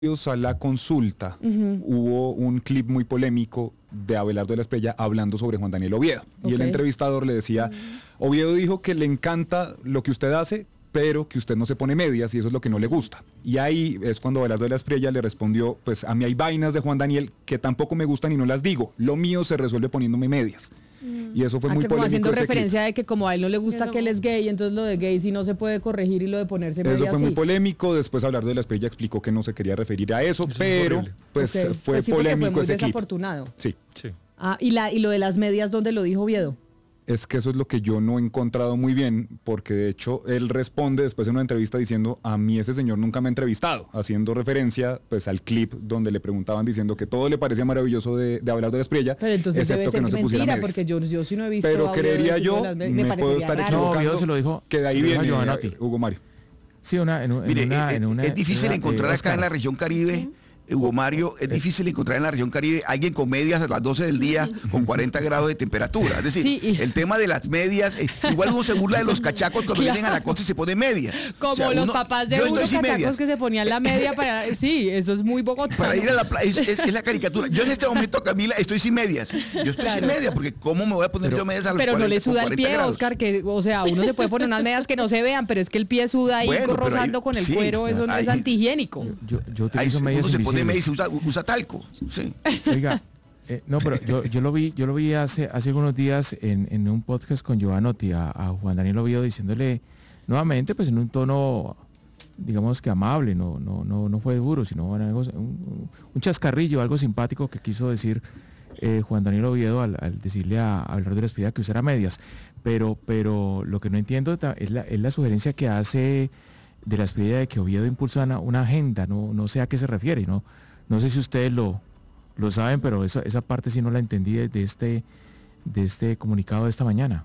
a la consulta, hubo un clip muy polémico de Abelardo de la Espriella hablando sobre Juan Daniel Oviedo. Y el entrevistador le decía, Oviedo dijo que le encanta lo que usted hace, pero que usted no se pone medias y eso es lo que no le gusta. Y ahí es cuando Abelardo de la Espriella le respondió, pues a mí hay vainas de Juan Daniel que tampoco me gustan y no las digo. Lo mío se resuelve poniéndome medias. Y eso fue muy polémico. Haciendo referencia de que como a él no le gusta que él es gay, entonces lo de gay sí no se puede corregir y lo de ponerse medias. Eso fue muy polémico. Después Abelardo de la Espriella explicó que no se quería referir a eso, pero pues fue polémico fue muy ese clip. Desafortunado. Sí. Y lo de las medias, ¿dónde lo dijo Oviedo? Es que eso es lo que yo no he encontrado muy bien, porque de hecho él responde después en una entrevista diciendo, a mí ese señor nunca me ha entrevistado, haciendo referencia pues al clip donde le preguntaban diciendo que todo le parecía maravilloso de Abelardo de la Espriella, pero entonces excepto debe ser que no se pusiera mentira, medias. porque yo sí no he visto. Pero creería yo, me puedo estar equivocando, Oviedo se lo dijo, que de ahí viene Hugo Mario. Sí, es difícil encontrar acá en la región Caribe. Hugo Mario, es difícil encontrar en la región Caribe alguien con medias a las 12 del día con 40 grados de temperatura. Es decir, el tema de las medias, igual uno se burla de los cachacos cuando vienen a la costa y se ponen medias. Como los papás de unos cachacos que se ponían la media para... Sí, eso es muy bogotano. Para ir a la playa, es la caricatura. Yo en este momento, Camila, estoy sin medias. Yo estoy sin medias, porque ¿cómo me voy a poner yo medias a los 40 Pero no le suda el pie, grados? Oscar, que, o sea, uno se puede poner unas medias que no se vean, pero es que el pie suda ahí rozando con el cuero, eso no es antihigiénico. Yo utilizo medias uno se pone invisibles. medias, usa talco. Sí. Oiga, no, pero yo lo vi hace algunos días en un podcast con Giovanotti a Juan Daniel Oviedo diciéndole nuevamente, pues en un tono, digamos que amable, no fue duro, sino un chascarrillo, algo simpático que quiso decir Juan Daniel Oviedo al decirle a Abelardo de la Espriella que usara medias. Pero lo que no entiendo es la sugerencia que hace de la Espriella de que Oviedo impulsa una agenda, no sé a qué se refiere, no sé si ustedes lo saben, pero esa parte sí no la entendí de este comunicado de esta mañana.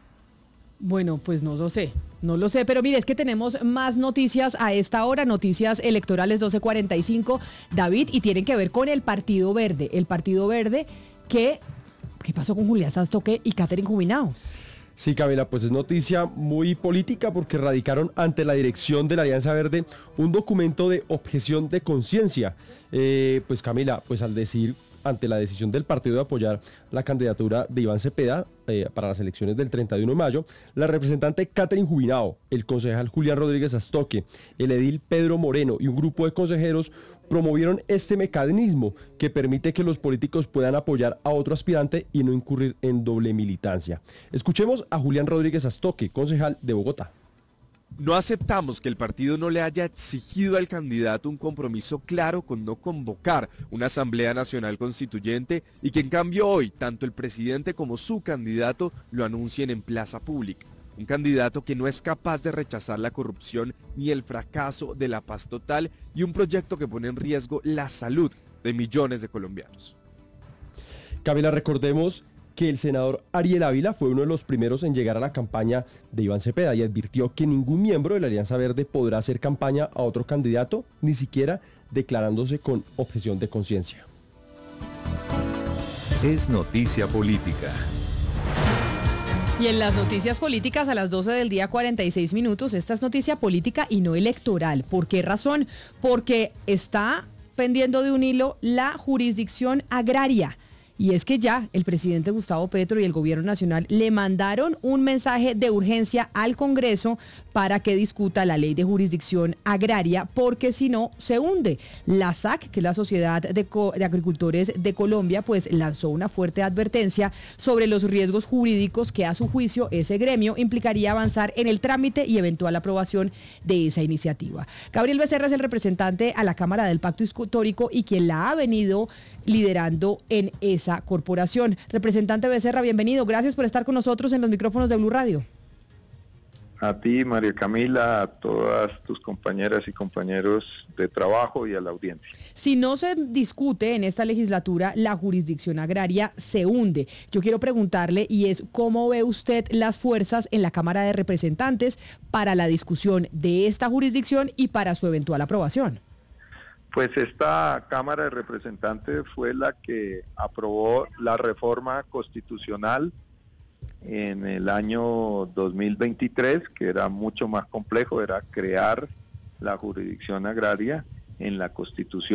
Bueno, pues no lo sé, pero mire, es que tenemos más noticias a esta hora, noticias electorales 12:45, David, y tienen que ver con el Partido Verde. El Partido Verde ¿qué pasó con Julián Sastoque y Catherine Jubinao? Sí, Camila, pues es noticia muy política porque radicaron ante la dirección de la Alianza Verde un documento de objeción de conciencia. Pues Camila, pues al decir ante la decisión del partido de apoyar la candidatura de Iván Cepeda para las elecciones del 31 de mayo, la representante Catherine Jubinao, el concejal Julián Rodríguez Astoque, el edil Pedro Moreno y un grupo de consejeros promovieron este mecanismo que permite que los políticos puedan apoyar a otro aspirante y no incurrir en doble militancia. Escuchemos a Julián Rodríguez Astoque, concejal de Bogotá. No aceptamos que el partido no le haya exigido al candidato un compromiso claro con no convocar una Asamblea Nacional Constituyente y que en cambio hoy tanto el presidente como su candidato lo anuncien en plaza pública. Un candidato que no es capaz de rechazar la corrupción ni el fracaso de la paz total y un proyecto que pone en riesgo la salud de millones de colombianos. Camila, recordemos que el senador Ariel Ávila fue uno de los primeros en llegar a la campaña de Iván Cepeda y advirtió que ningún miembro de la Alianza Verde podrá hacer campaña a otro candidato, ni siquiera declarándose con objeción de conciencia. Es noticia política. Y en las noticias políticas a las 12 del día 46 minutos, esta es noticia política y no electoral. ¿Por qué razón? Porque está pendiendo de un hilo la jurisdicción agraria. Y es que ya el presidente Gustavo Petro y el gobierno nacional le mandaron un mensaje de urgencia al Congreso para que discuta la ley de jurisdicción agraria, porque si no se hunde. La SAC, que es la Sociedad de Agricultores de Colombia, pues lanzó una fuerte advertencia sobre los riesgos jurídicos que a su juicio ese gremio implicaría avanzar en el trámite y eventual aprobación de esa iniciativa. Gabriel Becerra es el representante a la Cámara del Pacto Histórico y quien la ha venido liderando en esa corporación. Representante Becerra, bienvenido. Gracias por estar con nosotros en los micrófonos de Blue Radio. A ti, María Camila, a todas tus compañeras y compañeros de trabajo y a la audiencia. Si no se discute en esta legislatura, la jurisdicción agraria se hunde. Yo quiero preguntarle, y es, ¿cómo ve usted las fuerzas en la Cámara de Representantes para la discusión de esta jurisdicción y para su eventual aprobación? Pues esta Cámara de Representantes fue la que aprobó la reforma constitucional en el año 2023, que era mucho más complejo, era crear la jurisdicción agraria, en la Constitución